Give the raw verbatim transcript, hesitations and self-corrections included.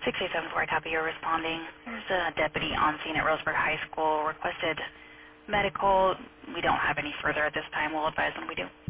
six eight seven four, I copy. You're responding. There's a deputy on scene at Roseburg High School. Requested medical. We don't have any further at this time. We'll advise when we do.